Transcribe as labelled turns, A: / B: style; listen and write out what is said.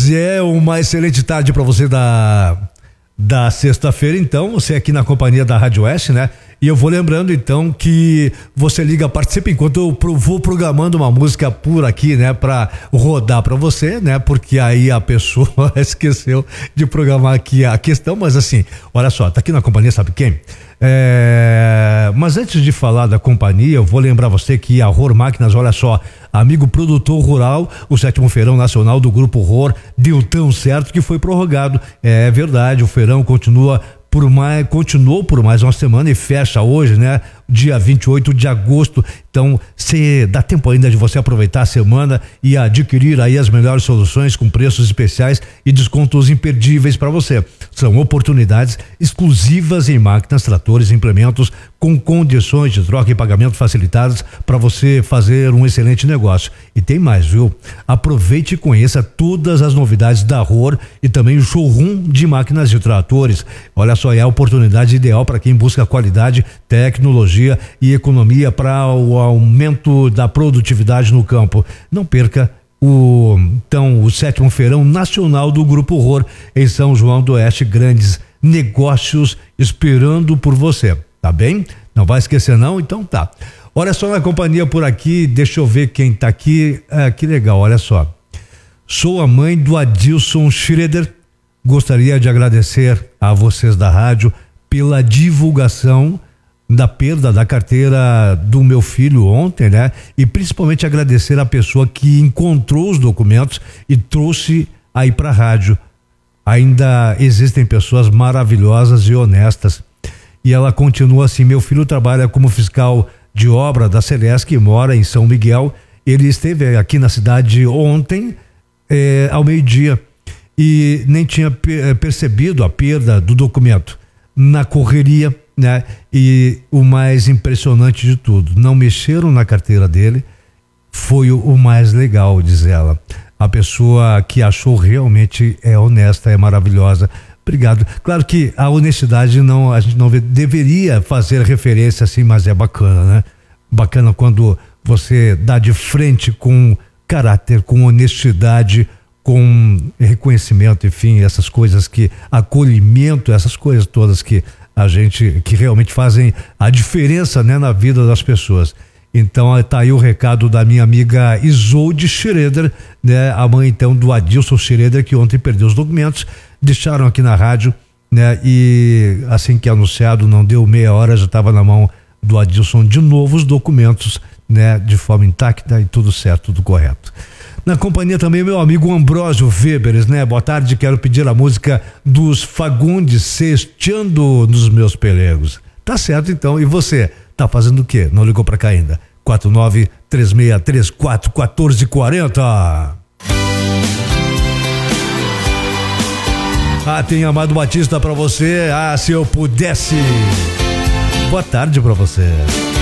A: Pois é, uma excelente tarde para você da sexta-feira, então, você aqui na companhia da Rádio Oeste, né? E eu vou lembrando, então, que você liga, participa enquanto eu vou programando uma música por aqui, né? Pra rodar pra você, né? Porque aí a pessoa esqueceu de programar aqui a questão, mas assim, olha só, tá aqui na companhia, sabe quem? Mas antes de falar da companhia, eu vou lembrar você que a Rohr Máquinas, olha só, amigo produtor rural, o 7º Feirão Nacional do Grupo Rohr deu tão certo que foi prorrogado. É verdade, o feirão continuou por mais uma semana e fecha hoje, né? Dia 28 de agosto. Então, dá tempo ainda de você aproveitar a semana e adquirir aí as melhores soluções com preços especiais e descontos imperdíveis para você. São oportunidades exclusivas em máquinas, tratores e implementos com condições de troca e pagamento facilitadas para você fazer um excelente negócio. E tem mais, viu? Aproveite e conheça todas as novidades da Rohr e também o showroom de máquinas e tratores. Olha só, é a oportunidade ideal para quem busca qualidade, tecnologia e economia para o aumento da produtividade no campo. Não perca o 7º Feirão Nacional do Grupo Rohr em São João do Oeste. Grandes negócios esperando por você, tá bem? Não vai esquecer não? Então tá. Olha só na companhia por aqui, deixa eu ver quem tá aqui. Que legal, olha só. Sou a mãe do Adilson Schroeder. Gostaria de agradecer a vocês da rádio pela divulgação da perda da carteira do meu filho ontem, né? E principalmente agradecer a pessoa que encontrou os documentos e trouxe aí pra rádio. Ainda existem pessoas maravilhosas e honestas. E ela continua assim: meu filho trabalha como fiscal de obra da Celesc e mora em São Miguel. Ele esteve aqui na cidade ontem, ao meio-dia, e nem tinha percebido a perda do documento. Na correria, né? E o mais impressionante de tudo, não mexeram na carteira dele. Foi o mais legal, diz ela. A pessoa que achou realmente é honesta, é maravilhosa. Obrigado. Claro que a honestidade a gente não deveria fazer referência assim, mas é bacana, né? Bacana quando você dá de frente com caráter, com honestidade, com reconhecimento, enfim, essas coisas acolhimento, essas coisas todas que realmente fazem a diferença, né, na vida das pessoas. Então tá aí o recado da minha amiga Isolde Schroeder, né, a mãe então do Adilson Schroeder, que ontem perdeu os documentos, deixaram aqui na rádio, né, e assim que anunciado, não deu meia hora, já estava na mão do Adilson de novo os documentos, né, de forma intacta e tudo certo, tudo correto. Na companhia também meu amigo Ambrósio Weberes, né? Boa tarde, quero pedir a música dos Fagundes, Cesteando nos Meus Pelegos. Tá certo então, e você, tá fazendo o quê? Não ligou pra cá ainda? 4936341440. Tem Amado Batista pra você, se eu pudesse. Boa tarde pra você.